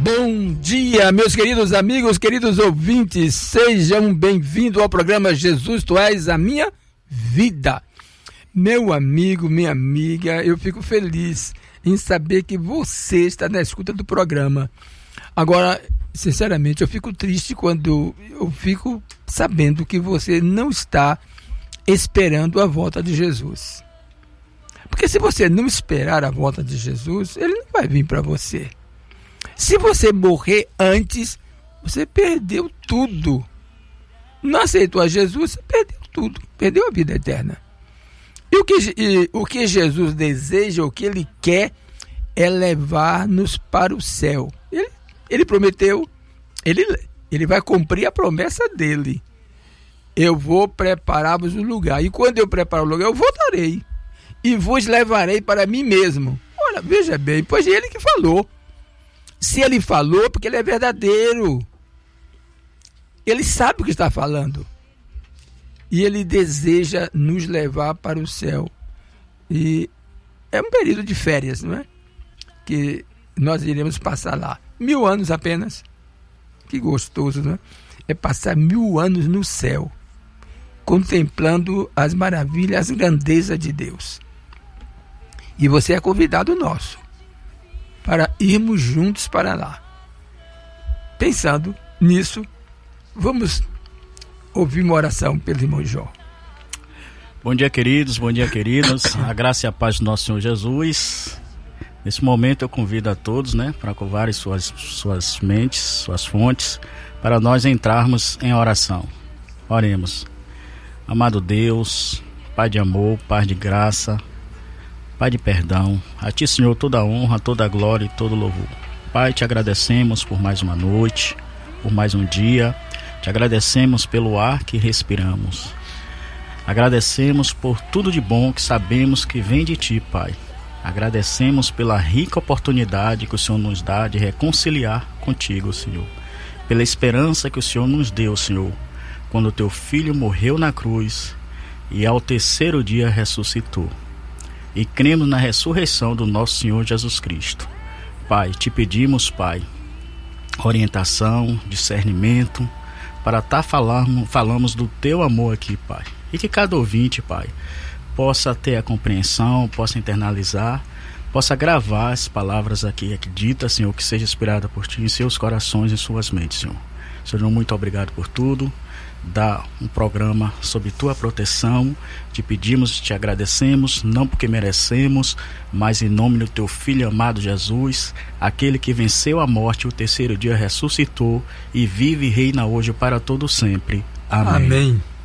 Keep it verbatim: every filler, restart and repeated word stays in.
Bom dia, meus queridos amigos, queridos ouvintes, sejam bem-vindos ao programa Jesus, Tu És a Minha Vida. Meu amigo, minha amiga, eu fico feliz em saber que você está na escuta do programa. Agora, sinceramente, eu fico triste quando eu fico sabendo que você não está esperando a volta de Jesus. Porque se você não esperar a volta de Jesus, ele não vai vir para você. Se você morrer antes, você perdeu tudo. Não aceitou a Jesus, você perdeu tudo. Perdeu a vida eterna. E o que, e, o que Jesus deseja, o que Ele quer, é levar-nos para o céu. Ele, ele prometeu, ele, ele vai cumprir a promessa dele. Eu vou preparar-vos o lugar. E quando eu preparar o lugar, eu voltarei. E vos levarei para mim mesmo. Olha, veja bem, pois é Ele que falou. Se Ele falou, porque Ele é verdadeiro. Ele sabe o que está falando. E Ele deseja nos levar para o céu. E é um período de férias, não é? Que nós iremos passar lá. Mil anos apenas. Que gostoso, não é? É passar mil anos no céu, contemplando as maravilhas, as grandezas de Deus. E você é convidado nosso para irmos juntos para lá. Pensando nisso, vamos ouvir uma oração pelo irmão Jó. Bom dia, queridos, bom dia, queridas. A graça e a paz do nosso Senhor Jesus. Nesse momento eu convido a todos, né, para covarem suas, suas mentes, suas fontes, para nós entrarmos em oração. Oremos. Amado Deus, Pai de amor, Pai de graça, Pai de perdão, a Ti, Senhor, toda a honra, toda a glória e todo o louvor. Pai, Te agradecemos por mais uma noite, por mais um dia. Te agradecemos pelo ar que respiramos. Agradecemos por tudo de bom que sabemos que vem de Ti, Pai. Agradecemos pela rica oportunidade que o Senhor nos dá de reconciliar contigo, Senhor. Pela esperança que o Senhor nos deu, Senhor, quando o Teu Filho morreu na cruz e ao terceiro dia ressuscitou. E cremos na ressurreição do nosso Senhor Jesus Cristo. Pai, Te pedimos, Pai, orientação, discernimento, para estar tá falando, falamos do Teu amor aqui, Pai. E que cada ouvinte, Pai, possa ter a compreensão, possa internalizar, possa gravar as palavras aqui, aqui ditas, Senhor, que seja inspirada por Ti em seus corações e suas mentes, Senhor. Senhor, muito obrigado por tudo. Dá um programa sob Tua proteção. Te pedimos, Te agradecemos, não porque merecemos, mas em nome do Teu Filho amado Jesus, aquele que venceu a morte e o terceiro dia ressuscitou e vive e reina hoje para todo sempre. Amém. Amém.